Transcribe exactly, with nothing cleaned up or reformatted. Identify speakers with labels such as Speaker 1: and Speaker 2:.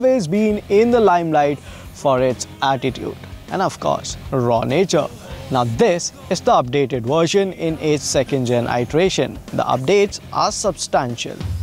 Speaker 1: always been in the limelight for its attitude and of course raw nature. Now this is the updated version in its second gen iteration. The updates are substantial.